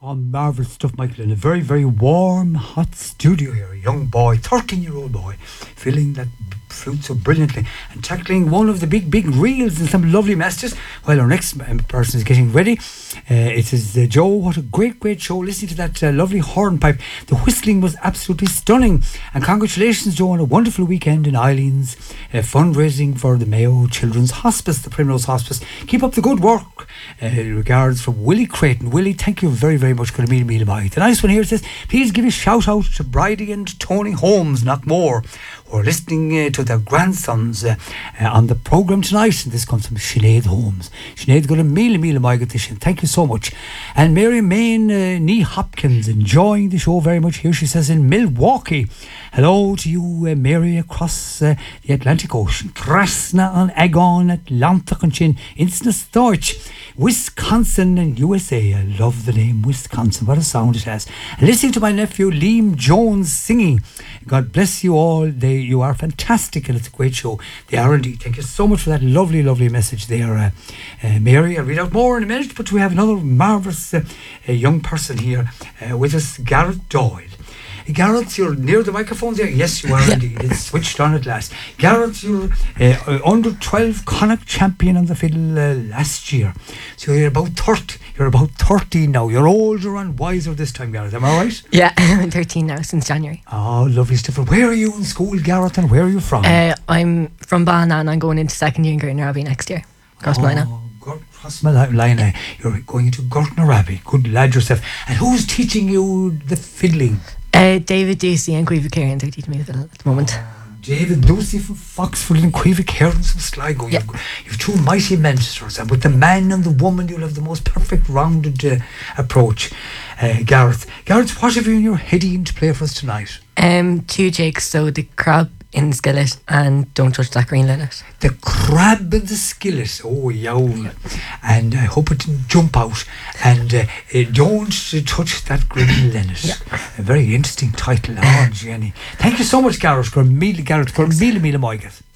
Oh, marvellous stuff, Michael, in a very, very warm, hot studio here. A young boy, 13-year-old boy, filling that fruit so brilliantly and tackling one of the big, big reels and some lovely messages while our next person is getting ready. It is Joe. What a great, great show. Listening to that lovely hornpipe. The whistling was absolutely stunning. And congratulations, Joe, on a wonderful weekend in Eileen's fundraising for the Mayo Children's Hospice, the Primrose Hospice. Keep up the good work. Regards from Willie Creighton. Willie, thank you very, very much. The nice one here says, please give a shout out to Bridie and Tony Holmes, not more, who are listening to their grandsons on the programme tonight. And this comes from Sinead Holmes. Sinead's got a meal maigatician. Thank you so much. And Mary Main Nee Hopkins, enjoying the show very much here. She says in Milwaukee. Hello to you, Mary, across the Atlantic Ocean. Trasna on Agon, Atlantic and Chin, Instant Deutsch, Wisconsin and USA. I love the name Wisconsin. What a sound it has. And listening to my nephew Liam Jones singing. God bless you all. You are fantastic, and it's a great show. They are indeed. Thank you so much for that lovely, lovely message there, Mary. I'll read out more in a minute, but we have another marvellous young person here with us, Garrett Doyle. Garrett, you're near the microphone there. Yes, you are indeed. It's switched on at last. Garrett, you're under 12 Connacht champion on the fiddle last year. So you're about 30. You're about 13 now. You're older and wiser this time, Garrett. Am I right? Yeah, I'm 13 now since January. Oh, lovely stuff. Where are you in school, Garrett, and where are you from? I'm from Ballina and I'm going into second year in Gurtnarabbey next year. Crossmolina. Crossmolina. You're going into Gurtnarabbey. Good lad yourself. And who's teaching you the fiddling? David Ducey and Cueva Kieran are teaching me the fiddle at the moment. David Ducey from Foxford and Cueva Kieran from Sligo. Yeah. You've two mighty mentors, and with the man and the woman you'll have the most perfect rounded approach. Gareth, what have you in your heading to play for us tonight? 2 jigs, so the crab in the skillet and Don't Touch That Green Linnet. The crab in the skillet, oh yow. And I hope it didn't jump out. And Don't Touch That Green Linnet. Yeah. A very interesting title. Oh, Jenny. Thank you so much, Gareth. Gareth,